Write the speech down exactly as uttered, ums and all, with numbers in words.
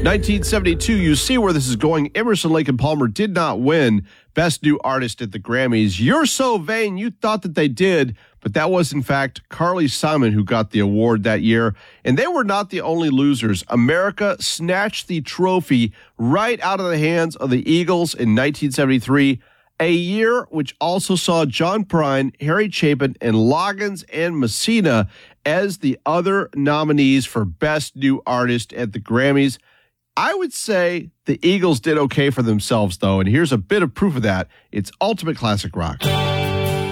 nineteen seventy-two, you see where this is going. Emerson, Lake and Palmer did not win Best New Artist at the Grammys. You're So Vain, you thought that they did, but that was, in fact, Carly Simon who got the award that year. And they were not the only losers. America snatched the trophy right out of the hands of the Eagles in nineteen seventy-three, a year which also saw John Prine, Harry Chapin, and Loggins and Messina as the other nominees for Best New Artist at the Grammys. I would say the Eagles did okay for themselves, though, and here's a bit of proof of that. It's Ultimate Classic Rock.